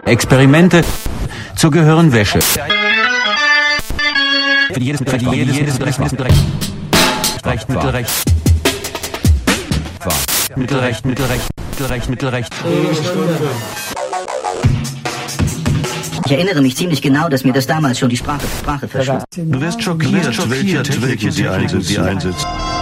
Experimente zur Gehirnwäsche. Für jedes Mittelrecht. Ich erinnere mich ziemlich genau, dass mir das damals schon die Sprache verschlug. Du wirst schockiert, welche Technik sie einsetzt.